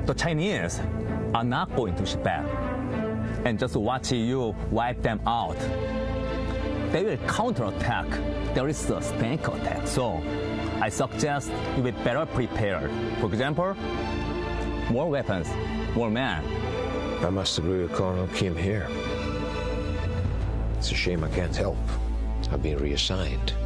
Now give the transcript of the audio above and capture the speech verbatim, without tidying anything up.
The Chinese are not going to sit back and just watch you wipe them out. They will counterattack. There is a sneak attack. So I suggest you be better prepared. For example, more weapons, more men. I must agree with Colonel Kim here. It's a shame I can't help. I've been reassigned.